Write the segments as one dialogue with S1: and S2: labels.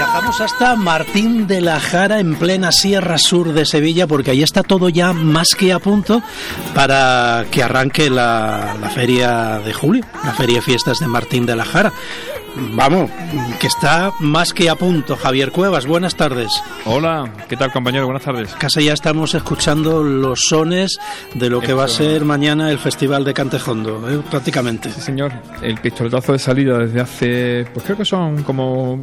S1: Viajamos hasta Martín de la Jara, en plena Sierra Sur de Sevilla, porque ahí está todo ya más que a punto para que arranque la feria de julio, la feria de fiestas de Martín de la Jara. Vamos, que está más que a punto. Javier Cuevas, buenas tardes.
S2: Hola, ¿qué tal, compañero? Buenas tardes.
S1: Casi ya estamos escuchando los sones de lo que va a ser mañana el Festival de Cantejondo, prácticamente.
S2: Sí, señor. El pistoletazo de salida desde hace, pues creo que son como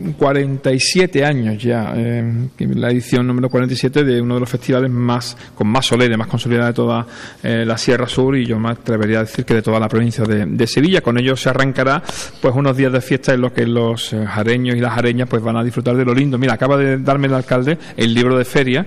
S2: 47 años ya, la edición número 47 de uno de los festivales con más solera, más consolidada de toda la Sierra Sur, y yo me atrevería a decir que de toda la provincia de Sevilla. Con ello se arrancará pues unos días de fiesta en los que los jareños y las jareñas pues van a disfrutar de lo lindo. Mira, acaba de darme el alcalde el libro de feria,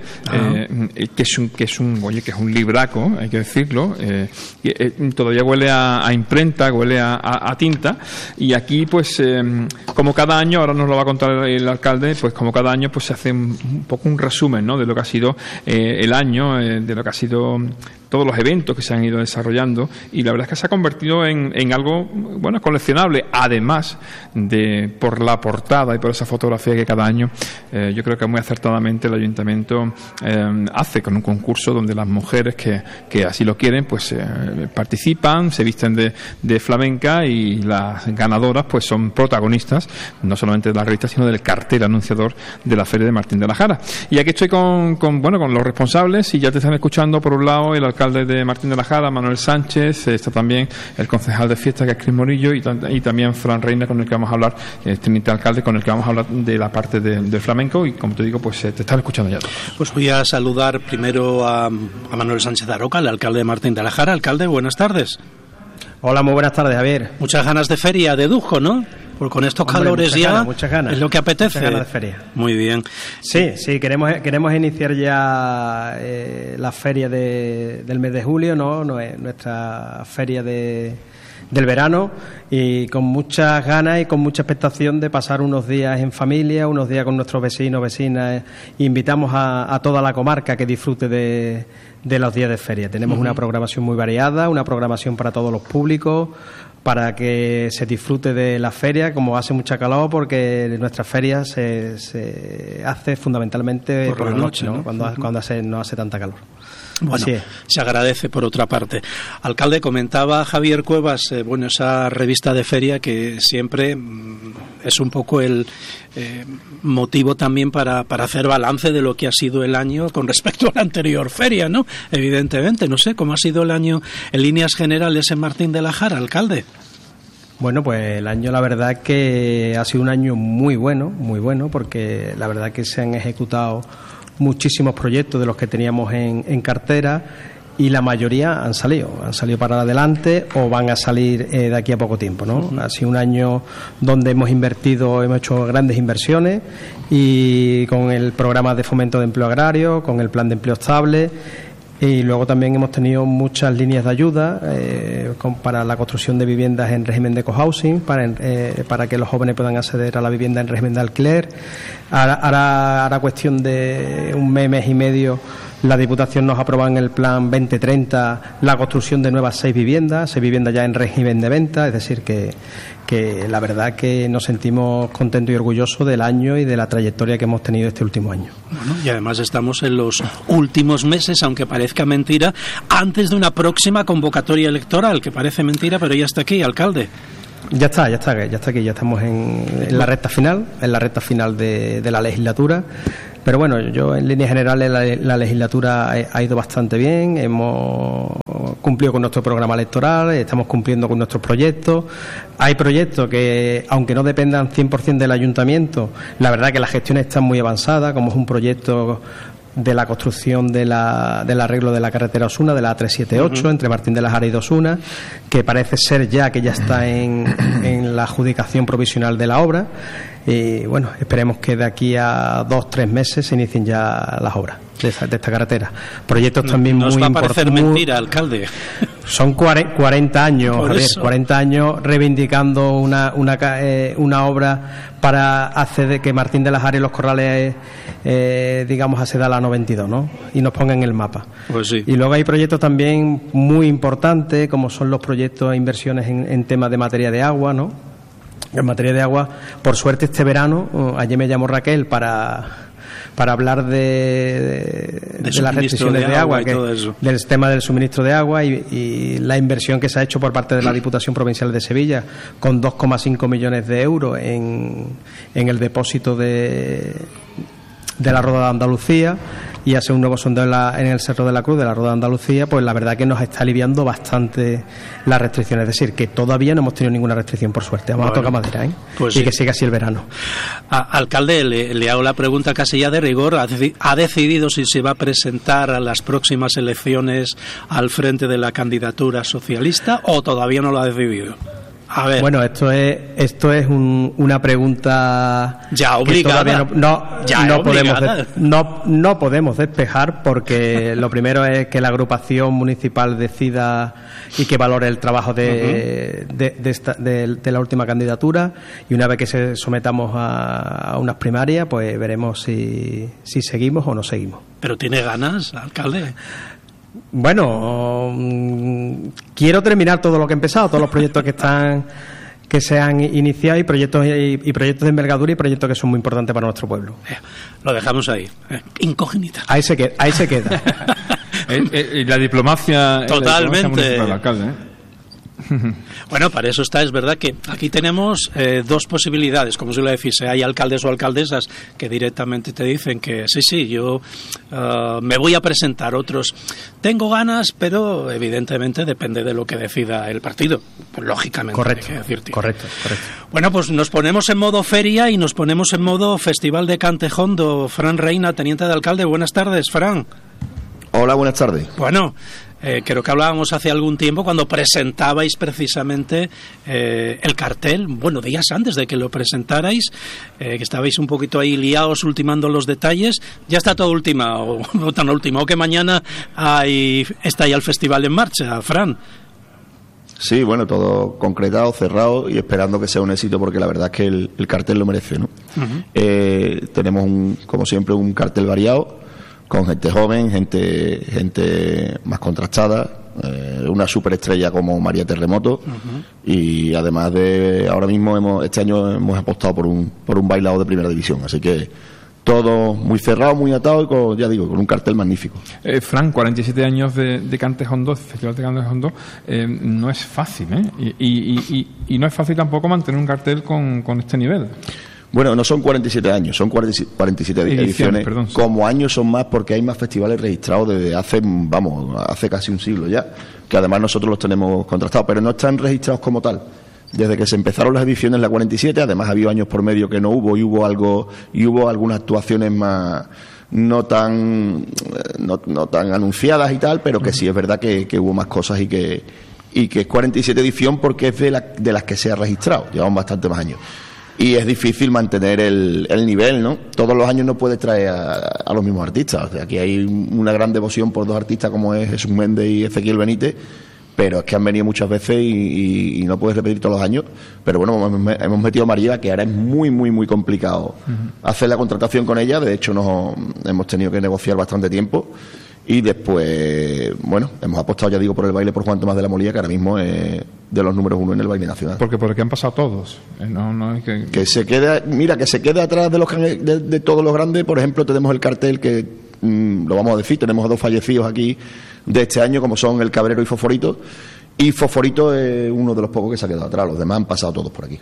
S2: que es un libraco, hay que decirlo, todavía huele a imprenta, huele a tinta, y aquí pues como cada año, ahora nos lo va a contar el alcalde, pues como cada año pues se hace un poco un resumen, ¿no?, de lo que ha sido el año, de lo que ha sido todos los eventos que se han ido desarrollando, y la verdad es que se ha convertido en algo, bueno, coleccionable, además de por la portada y por esa fotografía que cada año yo creo que muy acertadamente el ayuntamiento hace, con un concurso donde las mujeres que así lo quieren pues participan, se visten de flamenca, y las ganadoras pues son protagonistas no solamente de la revista sino del cartel anunciador de la feria de Martín de la Jara. Y aquí estoy con los responsables, y ya te están escuchando por un lado el alcalde de Martín de la Jara, Manuel Sánchez, está también el concejal de fiesta, que es Cris Morillo, y también Fran Reina, con el que vamos a hablar, teniente alcalde, con el que vamos a hablar de la parte del flamenco, y como te digo, pues te están escuchando ya todos.
S1: Pues voy a saludar primero a Manuel Sánchez Aroca, el alcalde de Martín de la Jara. Alcalde, buenas tardes.
S3: Hola, muy buenas tardes, Javier.
S1: Muchas ganas de feria, dedujo, ¿no? Porque con estos calores
S3: muchas ganas.
S1: Es lo que apetece.
S3: Muchas ganas de feria.
S1: Muy bien.
S3: Sí, queremos iniciar ya la feria del mes de julio, ¿no? Nuestra feria del verano, y con muchas ganas y con mucha expectación de pasar unos días en familia, unos días con nuestros vecinos, vecinas. Invitamos a toda la comarca que disfrute de los días de feria. Tenemos una programación muy variada, una programación para todos los públicos, para que se disfrute de la feria, como hace mucha calor, porque nuestra feria se hace fundamentalmente por la noche, ¿no? Cuando no hace tanta calor.
S1: Bueno, se agradece por otra parte. Alcalde, comentaba Javier Cuevas, esa revista de feria que siempre es un poco el motivo también para hacer balance de lo que ha sido el año con respecto a la anterior feria, ¿no? Evidentemente, no sé, ¿cómo ha sido el año en líneas generales en Martín de la Jara, alcalde?
S3: Bueno, pues el año, la verdad que ha sido un año muy bueno, porque la verdad que se han ejecutado muchísimos proyectos de los que teníamos en cartera, y la mayoría han salido para adelante o van a salir de aquí a poco tiempo, ¿no? Ha sido un año donde hemos hecho grandes inversiones, y con el programa de fomento de empleo agrario, con el plan de empleo estable, y luego también hemos tenido muchas líneas de ayuda para la construcción de viviendas en régimen de cohousing, para que los jóvenes puedan acceder a la vivienda en régimen de alquiler. Ahora cuestión de un mes y medio, la Diputación nos aprueba en el plan 2030 la construcción de nuevas 6 viviendas ya en régimen de venta, es decir que la verdad que nos sentimos contentos y orgullosos del año y de la trayectoria que hemos tenido este último año.
S1: Bueno, y además estamos en los últimos meses, aunque parezca mentira, antes de una próxima convocatoria electoral, que parece mentira, pero ya está aquí, alcalde.
S3: Ya está aquí, ya estamos en la recta final, de la legislatura. Pero bueno, yo en líneas generales la legislatura ha ido bastante bien, hemos cumplido con nuestro programa electoral, estamos cumpliendo con nuestros proyectos. Hay proyectos que, aunque no dependan 100% del ayuntamiento, la verdad que la gestión está muy avanzada, como es un proyecto de la construcción del arreglo de la carretera Osuna, de la A378, entre Martín de la Jara y Osuna, que parece ser ya está en la adjudicación provisional de la obra. Y bueno, esperemos que de aquí a 2-3 meses se inicien ya las obras de esta carretera. Proyectos también muy importantes. Nos va a parecer
S1: mentira, alcalde.
S3: Son 40 años, Javier, 40 años reivindicando una obra para hacer de que Martín de la Jara y Los Corrales acceda a la 92, ¿no? Y nos ponga en el mapa.
S1: Pues sí.
S3: Y luego hay proyectos también muy importantes, como son los proyectos e inversiones en temas de materia de agua, ¿no? En materia de agua, por suerte este verano, ayer me llamó Raquel para hablar de las restricciones de agua, del tema del suministro de agua y la inversión que se ha hecho por parte de la Diputación Provincial de Sevilla con 2,5 millones de euros en el depósito de la Roda de Andalucía, y hace un nuevo sondeo en el Cerro de la Cruz de la Roda de Andalucía, pues la verdad que nos está aliviando bastante las restricciones. Es decir, que todavía no hemos tenido ninguna restricción, por suerte. Vamos a tocar madera,
S1: pues
S3: y
S1: sí,
S3: que siga así el verano.
S1: Alcalde, le hago la pregunta casi ya de rigor. ¿Ha decidido si se va a presentar a las próximas elecciones al frente de la candidatura socialista o todavía no lo ha decidido? A ver.
S3: Bueno, esto es una pregunta
S1: ya obligada.
S3: No podemos despejar, porque lo primero es que la agrupación municipal decida y que valore el trabajo de la última candidatura, y una vez que se sometamos a unas primarias, pues veremos si seguimos o no seguimos.
S1: ¿Pero tiene ganas, alcalde?
S3: Bueno, quiero terminar todo lo que he empezado, todos los proyectos que se han iniciado, y proyectos de envergadura, y proyectos que son muy importantes para nuestro pueblo.
S1: Lo dejamos ahí, incógnita.
S3: Ahí se queda.
S2: La diplomacia.
S1: Totalmente.
S2: La diplomacia municipal, alcalde,
S1: Bueno, para eso está. Es verdad que aquí tenemos dos posibilidades, como suele decirse. Hay alcaldes o alcaldesas que directamente te dicen que sí, yo me voy a presentar. Otros, tengo ganas, pero evidentemente depende de lo que decida el partido. Pues lógicamente.
S3: Correcto.
S1: Bueno, pues nos ponemos en modo feria y nos ponemos en modo Festival de Cantejondo. Fran Reina, teniente de alcalde. Buenas tardes, Fran.
S4: Hola, buenas tardes.
S1: Bueno, creo que hablábamos hace algún tiempo cuando presentabais precisamente el cartel, bueno, días antes de que lo presentarais, que estabais un poquito ahí liados ultimando los detalles. Ya está todo ultimado, no tan ultimado que mañana está ya el festival en marcha, Fran.
S4: Sí, bueno, todo concretado, cerrado y esperando que sea un éxito, porque la verdad es que el cartel lo merece, ¿no? Uh-huh. Tenemos, como siempre, un cartel variado, con gente joven, gente más contrastada, una superestrella como María Terremoto, uh-huh. Y además ahora mismo este año hemos apostado por un bailado de primera división, así que todo muy cerrado, muy atado y con un cartel magnífico.
S2: Fran, 47 años de Cantejondo, Festival de Cantejondo, no es fácil, y no es fácil tampoco mantener un cartel con este nivel.
S4: Bueno, no son 47 años, son 47 ediciones. Perdón, sí. Como años son más, porque hay más festivales registrados desde hace casi un siglo ya, que además nosotros los tenemos contrastados, pero no están registrados como tal. Desde que se empezaron las ediciones en la 47, además había años por medio que no hubo, y hubo algunas actuaciones más no tan anunciadas y tal, pero que sí es verdad que hubo más cosas y que es 47 edición porque es de las que se ha registrado, llevamos bastante más años. Y es difícil mantener el nivel, ¿no? Todos los años no puedes traer a los mismos artistas. O sea, aquí hay una gran devoción por dos artistas como es Jesús Méndez y Ezequiel Benítez, pero es que han venido muchas veces y no puedes repetir todos los años. Pero bueno, hemos metido a María, que ahora es muy, muy, muy complicado hacer la contratación con ella. De hecho, hemos tenido que negociar bastante tiempo. Y después, bueno, hemos apostado, ya digo, por el baile por Juan Tomás de la Molía, que ahora mismo es de los números 1 en el baile nacional.
S2: Porque por aquí han pasado todos. No hay
S4: que se quede atrás de todos los grandes. Por ejemplo, tenemos el cartel que, lo vamos a decir, tenemos a dos fallecidos aquí de este año, como son el Cabrero y Fosforito. Y Fosforito es uno de los pocos que se ha quedado atrás. Los demás han pasado todos por aquí.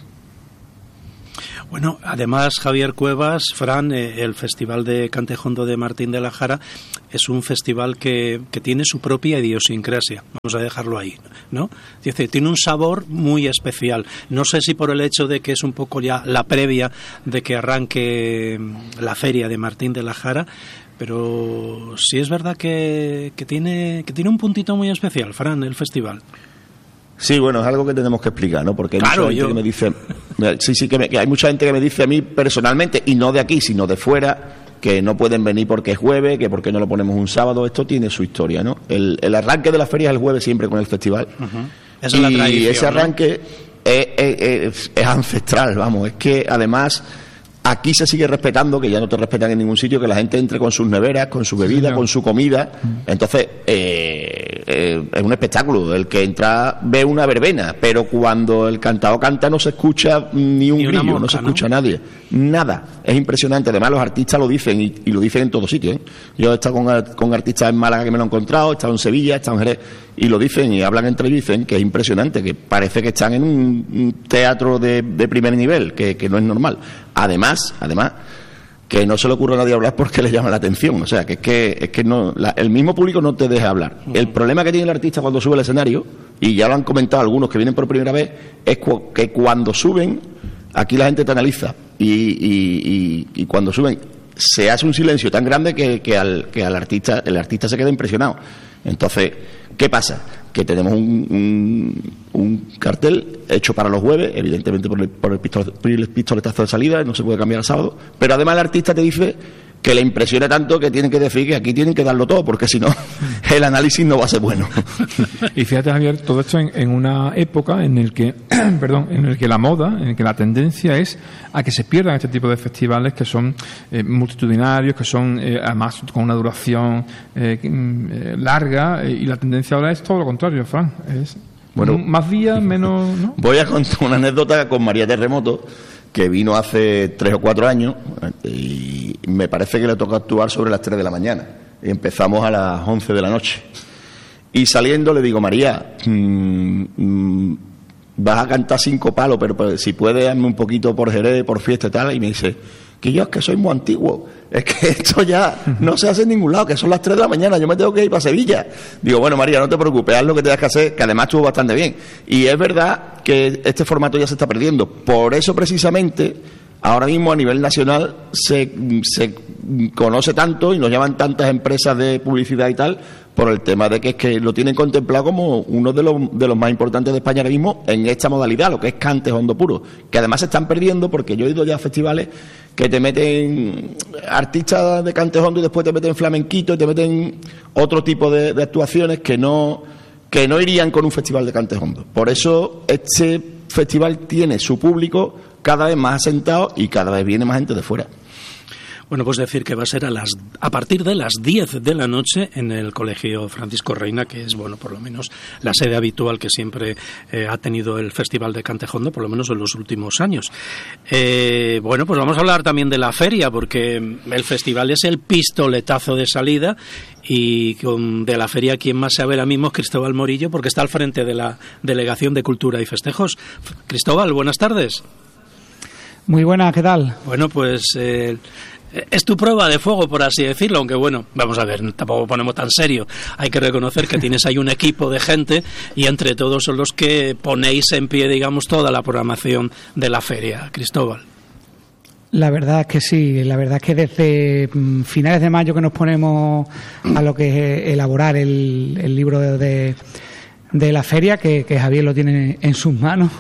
S1: Bueno, además, Javier Cuevas, Fran, el Festival de Cantejondo de Martín de la Jara es un festival que tiene su propia idiosincrasia, vamos a dejarlo ahí, ¿no? Es decir, tiene un sabor muy especial. No sé si por el hecho de que es un poco ya la previa de que arranque la feria de Martín de la Jara, pero sí es verdad que tiene un puntito muy especial, Fran, el festival.
S4: Sí, bueno, es algo que tenemos que explicar, ¿no? Porque hay mucha gente que me dice, que hay mucha gente que me dice a mí personalmente, y no de aquí, sino de fuera, que no pueden venir porque es jueves, que por qué no lo ponemos un sábado. Esto tiene su historia, ¿no? El arranque de la feria es el jueves siempre con el festival. Uh-huh. Esa es la tradición, y ese arranque, ¿no? es ancestral, vamos. Es que además aquí se sigue respetando, que ya no te respetan en ningún sitio, que la gente entre con sus neveras, con su bebida, con su comida. Entonces, es un espectáculo. El que entra ve una verbena, pero cuando el cantado canta no se escucha ni un grillo, no se escucha a nadie, nada. Es impresionante. Además, los artistas lo dicen y lo dicen en todos sitios, ¿eh? Yo he estado con artistas en Málaga que me lo he encontrado, he estado en Sevilla, he estado en Jerez, y lo dicen y hablan entre ellos y dicen que es impresionante, que parece que están en un teatro de primer nivel, que no es normal. Además, que no se le ocurre a nadie hablar porque le llama la atención. O sea, que es que no, el mismo público no te deja hablar. El problema que tiene el artista cuando sube al escenario, y ya lo han comentado algunos que vienen por primera vez, es que cuando suben, aquí la gente te analiza, y cuando suben se hace un silencio tan grande que el artista se queda impresionado. Entonces, ¿qué pasa? Que tenemos un cartel hecho para los jueves, evidentemente por el pistoletazo de salida, no se puede cambiar al sábado, pero además el artista te dice que le impresiona tanto que tienen que decir que aquí tienen que darlo todo, porque si no, el análisis no va a ser bueno.
S2: Y fíjate, Javier, todo esto en una época en el que en el que la moda, en el que la tendencia es a que se pierdan este tipo de festivales que son multitudinarios, que son además con una duración larga, y la tendencia ahora es todo lo contrario, Fran. Es más días, menos, ¿no?
S4: Voy a contar una anécdota con María Terremoto, que vino hace 3 o 4 años, y me parece que le toca actuar sobre las 3 de la mañana. Y empezamos a las 11 de la noche. Y saliendo le digo, María, vas a cantar 5 palos, pero si puedes, hazme un poquito por Jerez, por fiesta y tal. Y me dice, que yo es que soy muy antiguo, es que esto ya no se hace en ningún lado, que son las 3 de la mañana, yo me tengo que ir para Sevilla. Digo, bueno, María, no te preocupes, haz lo que tengas que hacer, que además estuvo bastante bien. Y es verdad que este formato ya se está perdiendo. Por eso, precisamente, ahora mismo a nivel nacional se conoce tanto y nos llaman tantas empresas de publicidad y tal, por el tema de que es que lo tienen contemplado como uno de los más importantes de España ahora mismo en esta modalidad, lo que es cante hondo puro, que además se están perdiendo, porque yo he ido ya a festivales que te meten artistas de cante hondo y después te meten flamenquito y te meten otro tipo de actuaciones que no irían con un festival de cante hondo. Por eso este festival tiene su público cada vez más asentado y cada vez viene más gente de fuera.
S1: Bueno, pues decir que va a ser a partir de las 10 de la noche en el Colegio Francisco Reina, que es, bueno, por lo menos la sede habitual que siempre ha tenido el Festival de Cante Hondo, por lo menos en los últimos años. Bueno, pues vamos a hablar también de la feria, porque el festival es el pistoletazo de salida, y de la feria quien más sabe ahora mismo es Cristóbal Morillo, porque está al frente de la Delegación de Cultura y Festejos. Cristóbal, buenas tardes.
S5: Muy buenas, ¿qué tal?
S1: Bueno, pues es tu prueba de fuego, por así decirlo, aunque bueno, vamos a ver, tampoco ponemos tan serio. Hay que reconocer que tienes ahí un equipo de gente y entre todos son los que ponéis en pie, digamos, toda la programación de la feria. Cristóbal.
S5: La verdad es que sí, la verdad es que desde finales de mayo que nos ponemos a lo que es elaborar el libro de la feria, que Javier lo tiene en sus manos,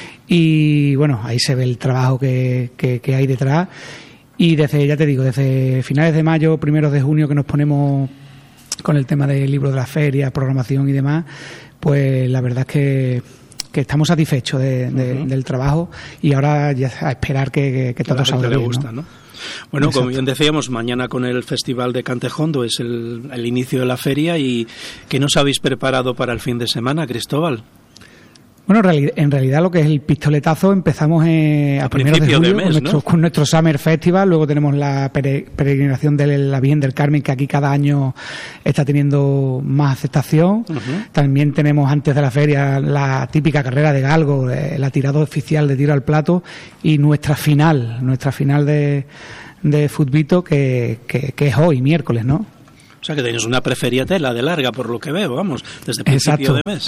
S5: y bueno, ahí se ve el trabajo que hay detrás. Y desde finales de mayo, primeros de junio, que nos ponemos con el tema del libro de la feria, programación y demás, pues la verdad es que estamos satisfechos del trabajo, y ahora ya a esperar que todo salga bien, ¿no?
S1: Bueno, como bien decíamos, mañana con el Festival de Cante Hondo es el inicio de la feria. ¿Y qué nos habéis preparado para el fin de semana, Cristóbal?
S5: Bueno, en realidad lo que es el pistoletazo empezamos a primeros de julio mes, con nuestro Summer Festival. Luego tenemos la peregrinación de la Virgen del Carmen, que aquí cada año está teniendo más aceptación. Uh-huh. También tenemos antes de la feria la típica carrera de galgo, la tirada oficial de tiro al plato, y nuestra final de futbito que es hoy, miércoles, ¿no?
S1: O sea que tenéis una preferida tela de larga, por lo que veo, vamos, desde principio de mes.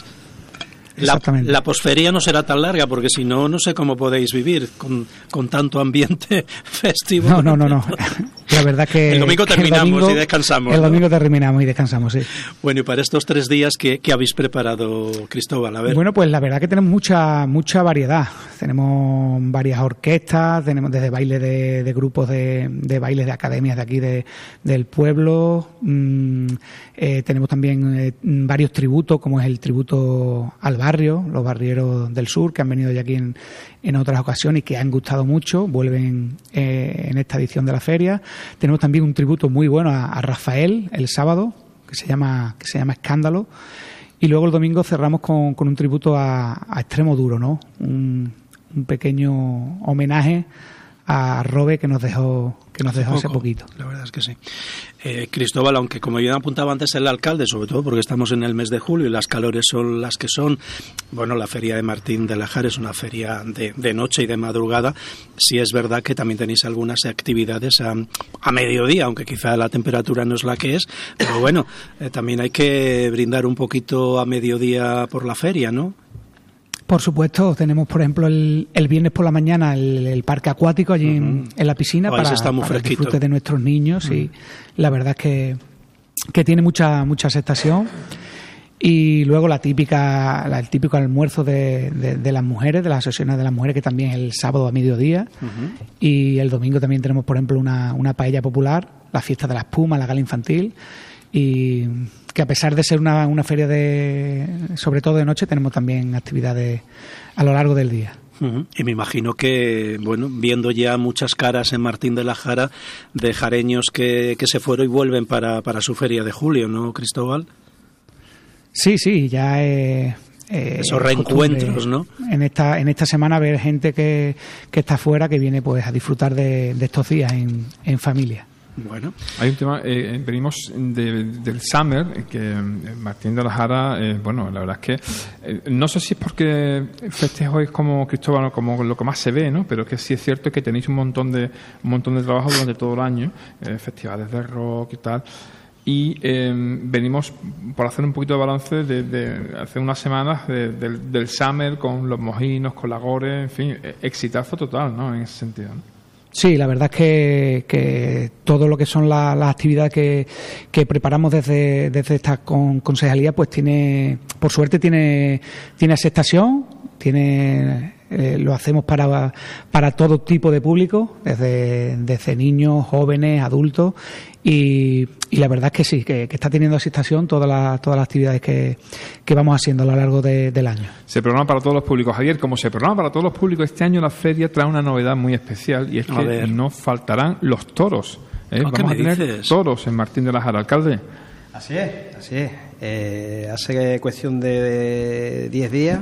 S1: La posferia no será tan larga, porque si no, no sé cómo podéis vivir con tanto ambiente festivo.
S5: No. La verdad que
S1: el domingo terminamos y descansamos.
S5: El domingo terminamos y descansamos, sí.
S1: Bueno, y para estos 3 días, ¿qué habéis preparado, Cristóbal? A ver.
S5: Bueno, pues la verdad que tenemos mucha variedad. Tenemos varias orquestas, tenemos desde baile de grupos de bailes de academias de aquí del pueblo. Tenemos también varios tributos, como es el tributo al barrio, los barrieros del sur, que han venido ya aquí en otras ocasiones y que han gustado mucho, vuelven en esta edición de la feria. Tenemos también un tributo muy bueno a Rafael el sábado, que se llama Escándalo, Y luego el domingo cerramos con un tributo a Extremo Duro, ¿no? Un pequeño homenaje a Robe que nos dejó hace poquito.
S1: La verdad es que sí. Cristóbal, aunque como yo apuntaba antes el alcalde, sobre todo porque estamos en el mes de julio y las calores son las que son, bueno, la feria de Martín de la Jara es una feria de noche y de madrugada. Sí es verdad que también tenéis algunas actividades a mediodía, aunque quizá la temperatura no es la que es, pero bueno, también hay que brindar un poquito a mediodía por la feria, ¿no?
S5: Por supuesto, tenemos por ejemplo el viernes por la mañana el parque acuático allí en la piscina para el disfrute de nuestros niños y la verdad es que tiene mucha aceptación. Y luego el típico almuerzo de las mujeres, de las asociaciones de las mujeres, que también es el sábado a mediodía. Y el domingo también tenemos por ejemplo una paella popular, la fiesta de la espuma, la gala infantil, y que a pesar de ser una feria sobre todo de noche, tenemos también actividades a lo largo del día.
S1: Y me imagino que, bueno, viendo ya muchas caras en Martín de la Jara de jareños que se fueron y vuelven para su feria de julio, ¿no, Cristóbal?
S5: Sí, ya
S1: esos reencuentros, ¿no?
S5: En esta semana ver gente que está fuera, que viene pues a disfrutar de estos días en familia.
S2: Bueno, hay un tema, venimos del Summer, que Martín de la Jara, bueno, la verdad es que no sé si es porque festejo es como Cristóbal, como lo que más se ve, ¿no? Pero que sí es cierto que tenéis un montón de trabajo durante todo el año, festivales de rock y tal. Y venimos por hacer un poquito de balance de hace unas semanas del Summer con los mojinos, con la gore, en fin, exitazo total, ¿no? En ese sentido, ¿no?
S5: Sí, la verdad es que todo lo que son las actividades que preparamos desde esta concejalía, pues por suerte tiene aceptación, lo hacemos para todo tipo de público, desde niños, jóvenes, adultos, y la verdad es que sí, que está teniendo aceptación todas las actividades que vamos haciendo a lo largo del año.
S2: Se programa para todos los públicos. Javier, como se programa para todos los públicos, este año la feria trae una novedad muy especial, y es que no faltarán los toros. Vamos a tener toros en Martín de la Jara, alcalde.
S3: Así es. Hace cuestión de 10 días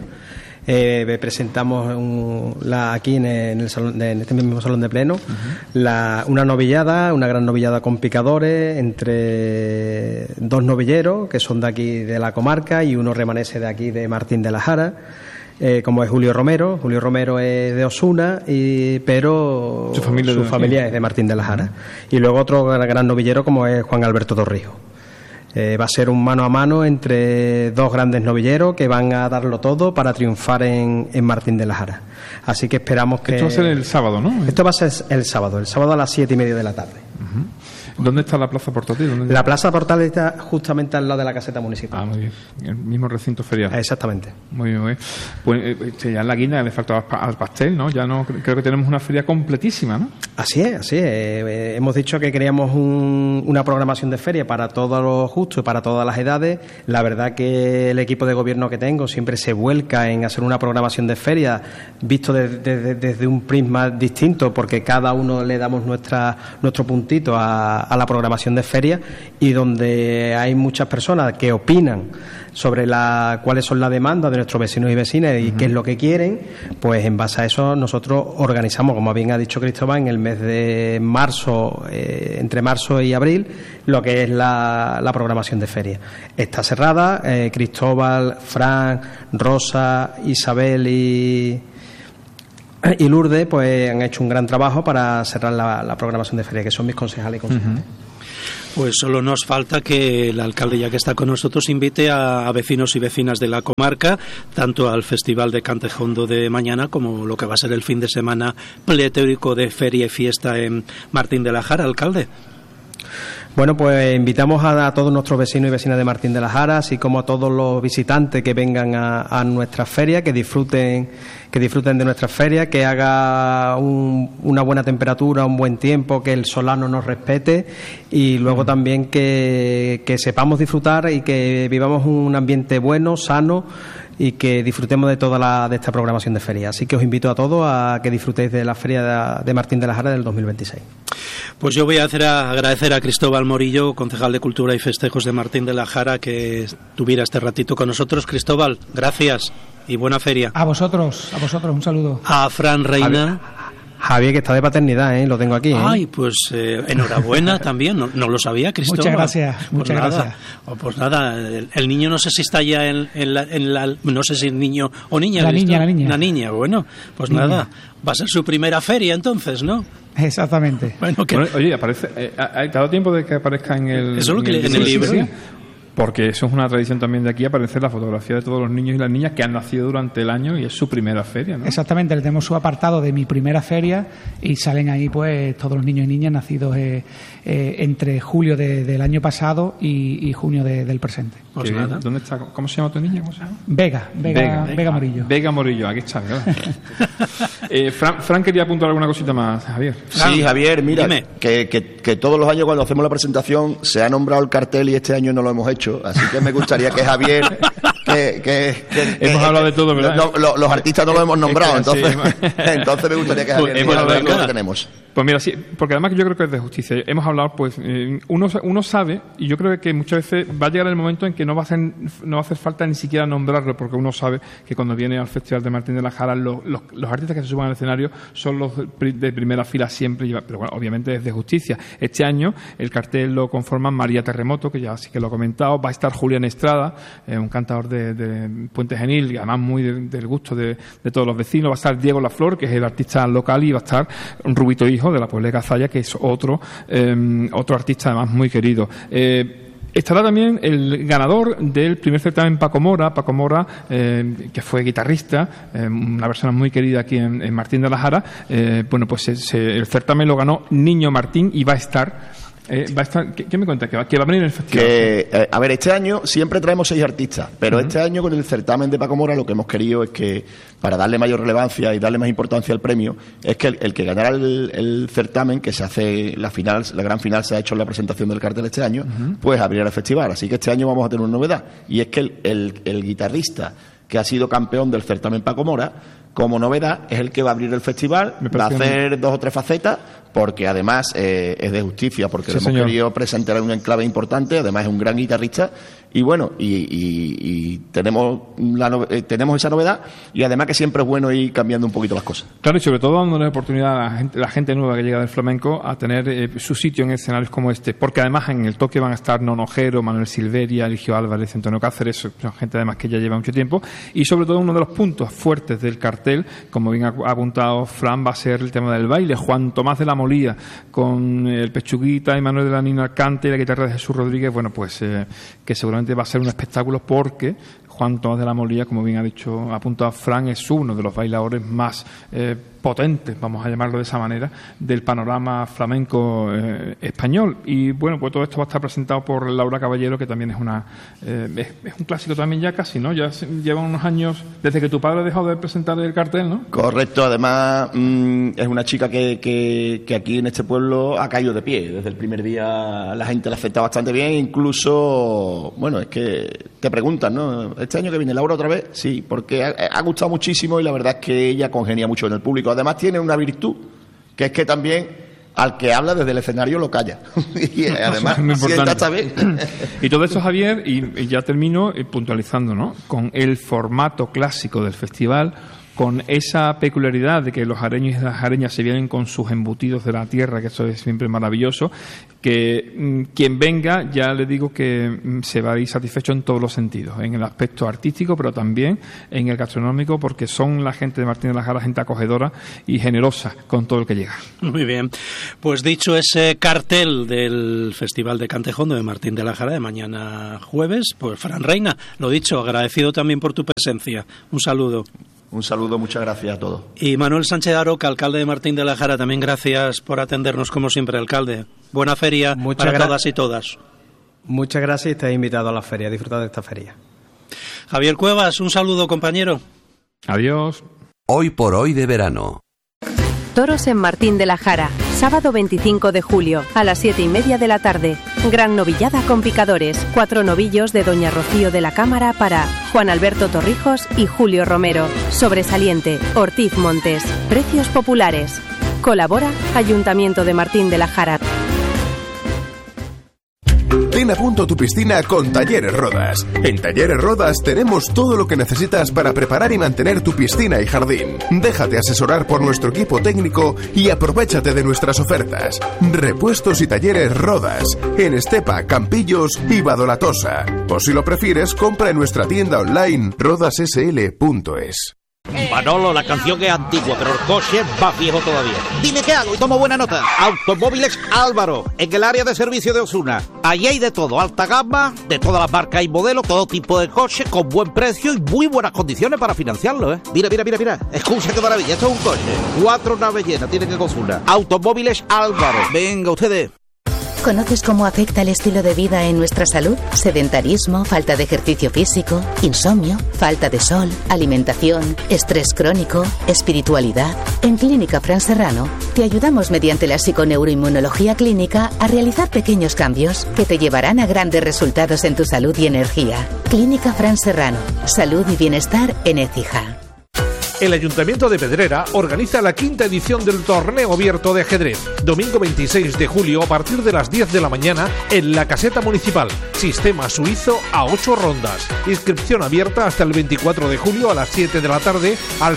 S3: presentamos aquí en este mismo salón de pleno una novillada, una gran novillada con picadores entre dos novilleros que son de aquí de la comarca y uno remanece de aquí de Martín de la Jara, como es Julio Romero. Julio Romero es de Osuna, pero su familia es de Martín de la Jara. Y luego otro gran novillero como es Juan Alberto Torrijos. Va a ser un mano a mano entre dos grandes novilleros que van a darlo todo para triunfar en Martín de la Jara. Así que esperamos que...
S2: Esto va a ser el sábado, ¿no?
S3: Esto va a ser el sábado a las 7:30 de la tarde.
S2: ¿Dónde está la Plaza Portátil?
S3: La Plaza Portátil está justamente al lado de la caseta municipal.
S2: Ah, muy bien. El mismo recinto ferial.
S3: Exactamente.
S2: Muy bien, muy bien. Pues ya en la guinda le faltaba al pastel, ¿no? Ya no creo que tenemos una feria completísima, ¿no?
S3: Así es. Hemos dicho que queríamos una programación de feria para todos los gustos y para todas las edades. La verdad que el equipo de gobierno que tengo siempre se vuelca en hacer una programación de feria visto desde un prisma distinto, porque cada uno le damos nuestro puntito a la programación de feria, y donde hay muchas personas que opinan sobre cuáles son las demandas de nuestros vecinos y vecinas y qué es lo que quieren, pues en base a eso nosotros organizamos, como bien ha dicho Cristóbal, en el mes de marzo, entre marzo y abril, lo que es la programación de feria. Está cerrada, Cristóbal, Fran, Rosa, Isabel y Lourdes pues han hecho un gran trabajo para cerrar la programación de feria, que son mis concejales y concejales.
S1: Pues solo nos falta que el alcalde, ya que está con nosotros, invite a vecinos y vecinas de la comarca, tanto al Festival de Cantejondo de mañana como lo que va a ser el fin de semana pletórico de feria y fiesta en Martín de la Jara, alcalde.
S3: Bueno, pues invitamos a todos nuestros vecinos y vecinas de Martín de la Jara, así como a todos los visitantes que vengan a nuestras ferias, que disfruten de nuestras ferias, que haga una buena temperatura, un buen tiempo, que el solano nos respete, y luego también que sepamos disfrutar y que vivamos un ambiente bueno, sano, y que disfrutemos de esta programación de feria. Así que os invito a todos a que disfrutéis de la feria de Martín de la Jara del 2026.
S1: Pues yo voy a agradecer a Cristóbal Morillo, concejal de Cultura y Festejos de Martín de la Jara, que tuviera este ratito con nosotros. Cristóbal, gracias y buena feria.
S5: A vosotros, un saludo.
S1: A Fran Reina.
S3: Javier, que está de paternidad, lo tengo aquí.
S1: Ay, pues enhorabuena también, no lo sabía, Cristóbal.
S5: Muchas gracias, muchas gracias.
S1: Pues nada, el niño no sé si está ya en la no sé si niño o niña.
S5: La niña.
S1: La niña, bueno, pues nada, va a ser su primera feria entonces, ¿no?
S5: Exactamente.
S2: Bueno, oye, aparece, ¿ha dado tiempo de que aparezca en el,
S1: eso es lo que en el libro?
S2: ¿Sí? Porque eso es una tradición también de aquí, aparecer la fotografía de todos los niños y las niñas que han nacido durante el año y es su primera feria, ¿no?
S5: Exactamente, le tenemos su apartado de mi primera feria y salen ahí pues todos los niños y niñas nacidos entre julio del año pasado y junio del presente.
S2: Pues nada. ¿Dónde está? ¿Cómo se llama tu niña? ¿Cómo se llama?
S5: Vega Morillo.
S2: Vega Morillo, aquí está. Fran quería apuntar alguna cosita más, Javier.
S4: Sí, Javier, mira, que todos los años cuando hacemos la presentación se ha nombrado el cartel y este año no lo hemos hecho. Así que me gustaría que Javier
S2: hemos hablado de todo, ¿verdad?
S4: Los artistas no lo hemos nombrado, entonces me gustaría que Javier diga lo que tenemos.
S2: Pues mira, sí, porque además yo creo que es de justicia. Hemos hablado, pues, uno sabe, y yo creo que muchas veces va a llegar el momento en que no va a hacer falta ni siquiera nombrarlo, porque uno sabe que cuando viene al Festival de Martín de la Jara, los artistas que se suban al escenario son los de primera fila siempre, pero bueno, obviamente es de justicia. Este año el cartel lo conforman María Terremoto, que ya sí que lo he comentado, va a estar Julián Estrada, un cantador de Puente Genil, y además muy del gusto de todos los vecinos, va a estar Diego Laflor, que es el artista local, y va a estar Rubito Hijo, de la Puebla de Cazalla, que es otro artista además muy querido. Estará también el ganador del primer certamen, Paco Mora, que fue guitarrista, una persona muy querida aquí en Martín de la Jara. Bueno, pues el certamen lo ganó Niño Martín y va a estar... ¿Qué me cuenta? ¿Que va a venir en el festival?
S4: A ver, este año siempre traemos 6 artistas, pero este año con el certamen de Paco Mora lo que hemos querido es que, para darle mayor relevancia y darle más importancia al premio, es que el que ganara el certamen, que se hace la gran final se ha hecho en la presentación del cartel este año, pues abrirá el festival. Así que este año vamos a tener una novedad, y es que el guitarrista que ha sido campeón del certamen Paco Mora, como novedad, es el que va a abrir el festival, va a hacer 2 o 3 facetas, porque además es de justicia, porque lo hemos querido presentar en un enclave importante, además es un gran guitarrista, y bueno, y tenemos esa novedad, y además que siempre es bueno ir cambiando un poquito las cosas.
S2: Claro, y sobre todo dándole oportunidad a la gente nueva que llega del flamenco a tener su sitio en escenarios como este, porque además en el toque van a estar Nono Ojero, Manuel Silveria, Eligio Álvarez, Antonio Cáceres, son gente además que ya lleva mucho tiempo, y sobre todo uno de los puntos fuertes del cartel, como bien ha apuntado Fran, va a ser el tema del baile. Juan Tomás de la Molía con el Pechuguita y Manuel de la Nina Alcante y la guitarra de Jesús Rodríguez, bueno, pues que seguramente va a ser un espectáculo, porque Juan Tomás de la Molía, como bien ha apuntado Fran, es uno de los bailadores más potentes, vamos a llamarlo de esa manera, del panorama flamenco español. Y bueno, pues todo esto va a estar presentado por Laura Caballero, que también es un clásico también ya casi, ¿no? Ya lleva unos años desde que tu padre ha dejado de presentar el cartel, ¿no?
S4: Correcto, además es una chica que aquí en este pueblo ha caído de pie. Desde el primer día la gente la acepta bastante bien, incluso, bueno, es que te preguntan, ¿no? ¿Este año que viene Laura otra vez? Sí, porque ha gustado muchísimo y la verdad es que ella congenia mucho en el público. Además tiene una virtud, que es que también al que habla desde el escenario lo calla. Y además está bien.
S2: Y todo eso, Javier, y ya termino puntualizando, ¿no? Con el formato clásico del festival, con esa peculiaridad de que los areños y las areñas se vienen con sus embutidos de la tierra, que eso es siempre maravilloso, que quien venga, ya le digo que se va a ir satisfecho en todos los sentidos, en el aspecto artístico, pero también en el gastronómico, porque son la gente de Martín de la Jara gente acogedora y generosa con todo el que llega.
S1: Muy bien, pues dicho ese cartel del Festival de Cantejondo de Martín de la Jara de mañana jueves, pues Fran Reina, lo dicho, agradecido también por tu presencia. Un saludo.
S4: Un saludo, muchas gracias a todos.
S1: Y Manuel Sánchez Aroca, alcalde de Martín de la Jara, también gracias por atendernos como siempre, alcalde. Buena feria para todas y todas.
S3: Muchas gracias y estáis invitado a la feria, disfrutad de esta feria.
S1: Javier Cuevas, un saludo, compañero.
S2: Adiós.
S6: Hoy por hoy de verano.
S7: Toros en Martín de la Jara, sábado 25 de julio, a las 7:30 de la tarde. Gran novillada con picadores, 4 novillos de Doña Rocío de la Cámara para Juan Alberto Torrijos y Julio Romero. Sobresaliente, Ortiz Montes. Precios populares. Colabora Ayuntamiento de Martín de la Jara.
S8: Ten a punto tu piscina con Talleres Rodas. En Talleres Rodas tenemos todo lo que necesitas para preparar y mantener tu piscina y jardín. Déjate asesorar por nuestro equipo técnico y aprovéchate de nuestras ofertas. Repuestos y Talleres Rodas, en Estepa, Campillos y Badolatosa. O si lo prefieres, compra en nuestra tienda online rodassl.es.
S9: Manolo, la canción es antigua, pero el coche va viejo todavía.
S10: Dime qué hago y tomo buena nota.
S9: Automóviles Álvaro, en el área de servicio de Osuna. Allí hay de todo, alta gama, de todas las marcas y modelos, todo tipo de coches, con buen precio y muy buenas condiciones para financiarlo, ¿eh? Mira. Escucha qué maravilla, esto es un coche. 4 naves llenas, tienen que Osuna. Automóviles Álvaro. Venga, ustedes.
S11: ¿Conoces cómo afecta el estilo de vida en nuestra salud? Sedentarismo, falta de ejercicio físico, insomnio, falta de sol, alimentación, estrés crónico, espiritualidad. En Clínica Fran Serrano te ayudamos mediante la psiconeuroinmunología clínica a realizar pequeños cambios que te llevarán a grandes resultados en tu salud y energía. Clínica Fran Serrano. Salud y bienestar en Écija.
S12: El Ayuntamiento de Pedrera organiza la 5ª edición del Torneo Abierto de Ajedrez. Domingo 26 de julio a partir de las 10 de la mañana en la Caseta Municipal. Sistema suizo a 8 rondas. Inscripción abierta hasta el 24 de julio a las 7 de la tarde al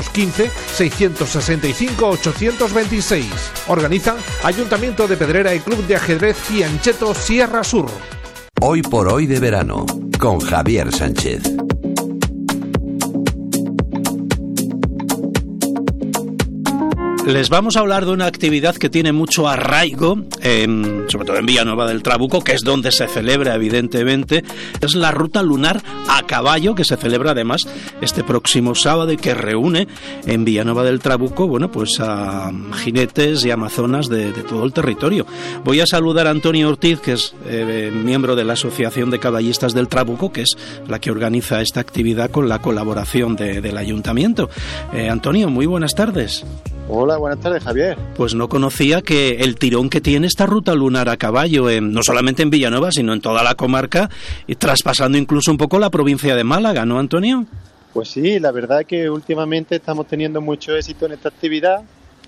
S12: 615-665-826. Organizan Ayuntamiento de Pedrera y Club de Ajedrez Fiancheto Sierra Sur.
S6: Hoy por hoy de verano, con Javier Sánchez.
S1: Les vamos a hablar de una actividad que tiene mucho arraigo, sobre todo en Villanueva del Trabuco, que es donde se celebra evidentemente. Es la Ruta Lunar a Caballo, que se celebra además este próximo sábado y que reúne en Villanueva del Trabuco, bueno, pues a jinetes y amazonas de todo el territorio. Voy a saludar a Antonio Ortiz, que es miembro de la Asociación de Caballistas del Trabuco, que es la que organiza esta actividad con la colaboración del Ayuntamiento. Antonio, muy buenas tardes.
S13: Hola, buenas tardes, Javier.
S1: Pues no conocía que el tirón que tiene esta Ruta Lunar a Caballo, no solamente en Villanueva, sino en toda la comarca, y traspasando incluso un poco la provincia de Málaga, ¿no, Antonio?
S13: Pues sí, la verdad que últimamente estamos teniendo mucho éxito en esta actividad.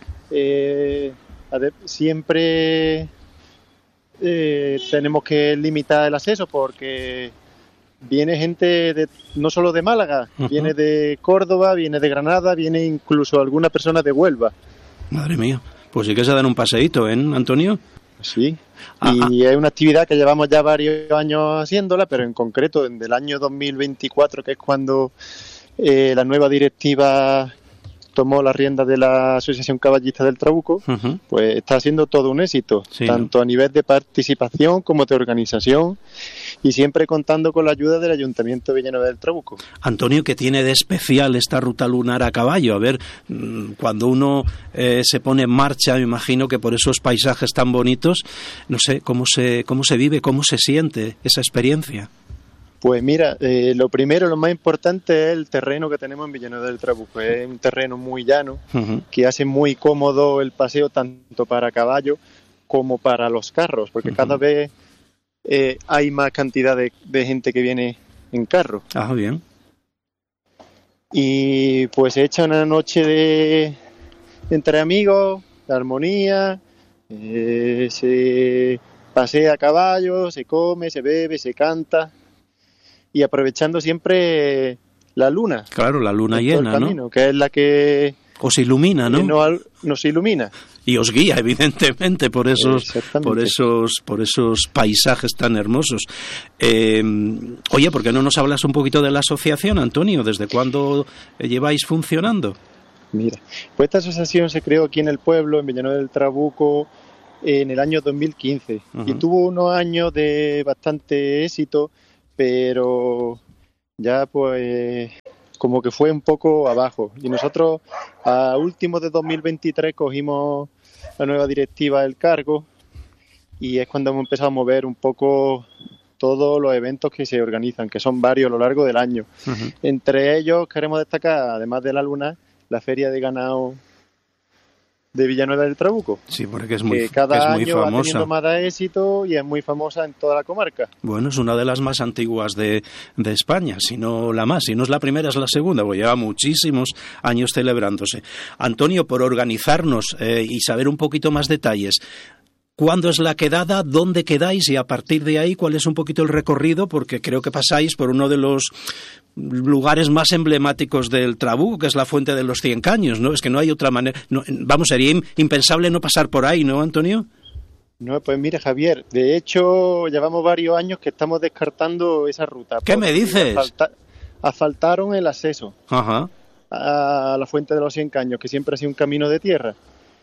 S13: Siempre tenemos que limitar el acceso porque viene gente no solo de Málaga, viene de Córdoba, viene de Granada, viene incluso alguna persona de Huelva.
S1: Madre mía, pues sí que se dan un paseíto, ¿eh, Antonio?
S13: Sí, y es una actividad que llevamos ya varios años haciéndola, pero en concreto desde el año 2024, que es cuando la nueva directiva tomó la rienda de la Asociación Caballista del Trabuco, pues está siendo todo un éxito, sí, tanto a nivel de participación como de organización, y siempre contando con la ayuda del Ayuntamiento de Villanueva del Trabuco.
S1: Antonio, ¿qué tiene de especial esta Ruta Lunar a Caballo? A ver, cuando uno se pone en marcha, me imagino que por esos paisajes tan bonitos, no sé, ¿cómo se vive, cómo se siente esa experiencia?
S13: Pues mira, lo primero, lo más importante es el terreno que tenemos en Villanueva del Trabuco. Es un terreno muy llano, que hace muy cómodo el paseo tanto para caballo como para los carros, porque cada vez hay más cantidad de gente que viene en carro.
S1: Ah, bien.
S13: Y pues se echa una noche entre amigos, de armonía, se pasea a caballo, se come, se bebe, se canta. Y aprovechando siempre la luna.
S1: Claro, la luna llena,
S13: camino,
S1: ¿no?
S13: Que es la que
S1: os ilumina, ¿no?
S13: Nos ilumina.
S1: Y os guía, evidentemente, por esos paisajes tan hermosos. Oye, ¿por qué no nos hablas un poquito de la asociación, Antonio? ¿Desde cuándo lleváis funcionando?
S13: Mira, pues esta asociación se creó aquí en el pueblo, en Villanueva del Trabuco, en el año 2015. Y tuvo unos años de bastante éxito, pero ya pues como que fue un poco abajo. Y nosotros a últimos de 2023 cogimos la nueva directiva del cargo y es cuando hemos empezado a mover un poco todos los eventos que se organizan, que son varios a lo largo del año. Entre ellos queremos destacar, además de la luna, la feria de ganado de Villanueva del Trabuco.
S1: Sí, porque es muy,
S13: cada
S1: muy
S13: año
S1: famosa.
S13: va teniendo más éxito y es muy famosa en toda la comarca.
S1: Bueno, es una de las más antiguas de España, si no la más. Si no es la primera, es la segunda, porque lleva muchísimos años celebrándose. Antonio, por organizarnos y saber un poquito más detalles, ¿cuándo es la quedada? ¿Dónde quedáis? Y a partir de ahí, ¿cuál es un poquito el recorrido? Porque creo que pasáis por uno de los lugares más emblemáticos del Trabuco, que es la Fuente de los 100 Caños, ¿no? Es que no hay otra manera. No, vamos, sería impensable no pasar por ahí, ¿no, Antonio?
S13: No, pues mire, Javier, de hecho, llevamos varios años que estamos descartando esa ruta.
S1: ¿Qué me dices?
S13: Asfaltaron el acceso a la Fuente de los 100 Caños, que siempre ha sido un camino de tierra.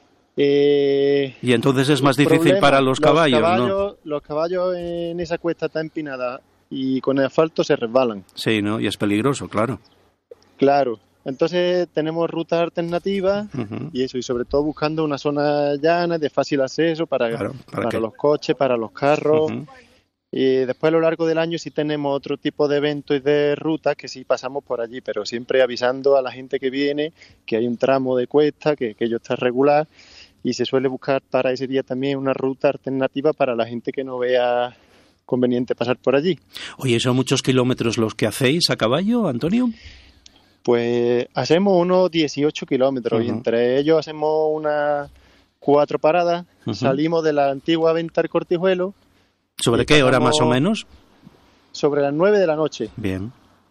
S1: Y entonces es más difícil para los caballos, ¿no?
S13: Los caballos en esa cuesta tan empinada y con el asfalto se resbalan.
S1: Sí, ¿no? Y es peligroso, claro.
S13: Claro. Entonces tenemos rutas alternativas y eso, y sobre todo buscando una zona llana de fácil acceso para los coches, para los carros. Y después a lo largo del año sí tenemos otro tipo de eventos y de rutas que sí pasamos por allí, pero siempre avisando a la gente que viene que hay un tramo de cuesta, que ello está regular, y se suele buscar para ese día también una ruta alternativa para la gente que no vea conveniente pasar por allí.
S1: Oye, ¿son muchos kilómetros los que hacéis a caballo, Antonio?
S13: Pues hacemos unos 18 kilómetros y entre ellos hacemos unas 4 paradas. Salimos de la antigua venta del Cortijuelo.
S1: ¿Sobre qué hora más o menos?
S13: Sobre las 9 de la noche.
S1: Bien.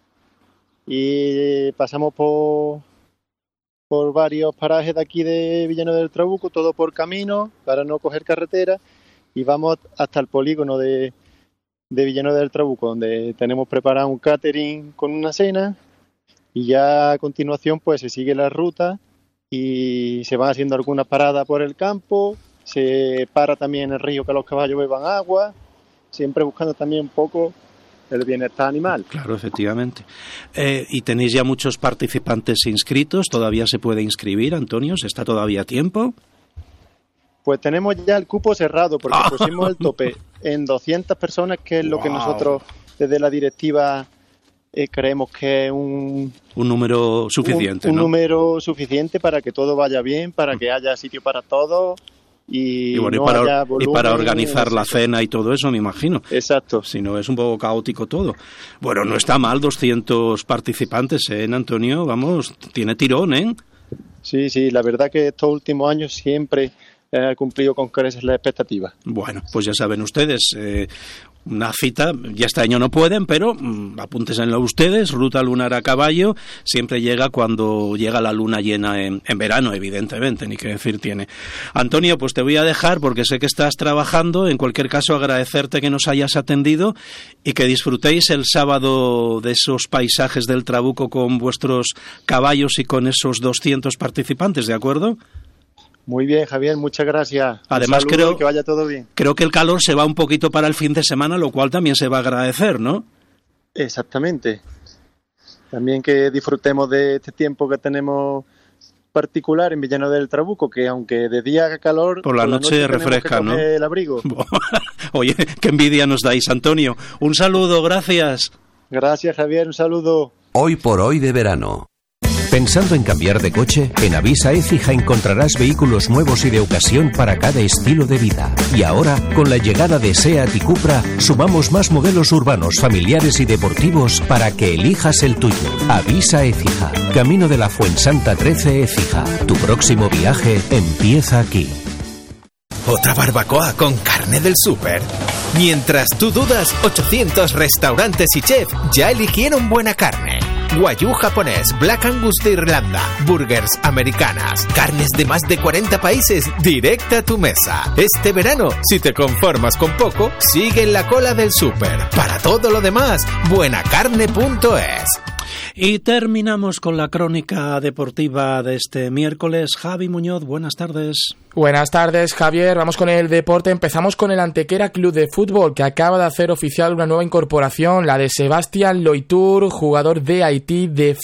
S13: Y pasamos por varios parajes de aquí de Villanueva del Trabuco, todo por camino, para no coger carretera, y vamos hasta el polígono de Villanueva del Trabuco, donde tenemos preparado un catering con una cena, y ya a continuación pues se sigue la ruta y se van haciendo algunas paradas por el campo, se para también en el río que los caballos beban agua, siempre buscando también un poco el bienestar animal.
S1: Claro, efectivamente. ¿Y tenéis ya muchos participantes inscritos? ¿Todavía se puede inscribir, Antonio? ¿Se está todavía a tiempo?
S13: Pues tenemos ya el cupo cerrado, porque pusimos el tope en 200 personas, que es lo que nosotros desde la directiva creemos que es un
S1: número suficiente,
S13: un número suficiente para que todo vaya bien, para que haya sitio para todos. Y
S1: bueno,
S13: no haya volumen,
S1: y para organizar la cena y todo eso, me imagino.
S13: Exacto.
S1: Si no, es un poco caótico todo. Bueno, no está mal 200 participantes, Antonio? Vamos, tiene tirón, ¿eh?
S13: Sí, la verdad que estos últimos años siempre ha cumplido con creces las expectativas.
S1: Bueno, pues ya saben ustedes, una cita, ya este año no pueden, pero apúntenlo ustedes, ruta lunar a caballo, siempre llega cuando llega la luna llena en verano, evidentemente, ni qué decir tiene. Antonio, pues te voy a dejar porque sé que estás trabajando, en cualquier caso agradecerte que nos hayas atendido y que disfrutéis el sábado de esos paisajes del Trabuco con vuestros caballos y con esos 200 participantes, ¿de acuerdo?
S13: Muy bien, Javier, muchas gracias.
S1: Además,
S13: creo que vaya todo bien.
S1: Creo que el calor se va un poquito para el fin de semana, lo cual también se va a agradecer, ¿no?
S13: Exactamente. También que disfrutemos de este tiempo que tenemos particular en Villanueva del Trabuco, que aunque de día haga calor,
S1: por la noche refresca, ¿no?
S13: El abrigo.
S1: Oye, qué envidia nos dais, Antonio. Un saludo, gracias.
S13: Gracias, Javier, un saludo.
S6: Hoy por hoy de verano. ¿Pensando en cambiar de coche? En Avisa Écija encontrarás vehículos nuevos y de ocasión para cada estilo de vida. Y ahora, con la llegada de SEAT y Cupra, sumamos más modelos urbanos, familiares y deportivos para que elijas el tuyo. Avisa Écija, Camino de la Fuensanta 13 Écija. Tu próximo viaje empieza aquí.
S14: ¿Otra barbacoa con carne del súper? Mientras tú dudas, 800 restaurantes y chef ya eligieron buena carne. Wagyu japonés, Black Angus de Irlanda, burgers americanas, carnes de más de 40 países, directa a tu mesa. Este verano, si te conformas con poco, sigue en la cola del súper. Para todo lo demás, buenacarne.es.
S1: Y terminamos con la crónica deportiva de este miércoles. Javi Muñoz, buenas tardes.
S15: Buenas tardes, Javier. Vamos con el deporte. Empezamos con el Antequera Club de Fútbol, que acaba de hacer oficial una nueva incorporación, la de Sebastián Loitur, jugador de Haití de